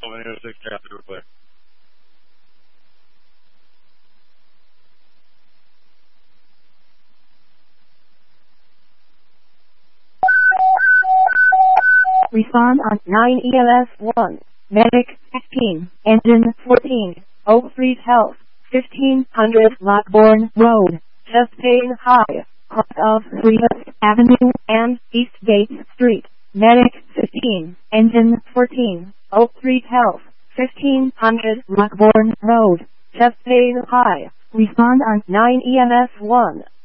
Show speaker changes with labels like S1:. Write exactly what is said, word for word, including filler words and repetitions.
S1: seven oh six traffic real quick.
S2: Respond on nine E L S one. Medic fifteen, engine fourteen, Oak Street Health, fifteen hundred Lockbourne Road, Chastain High, cross of Fleetwood Avenue and Eastgate Street. Medic fifteen, engine fourteen, Oak Street Health, fifteen hundred Lockbourne Road, Chastain High. Respond on nine E M S one.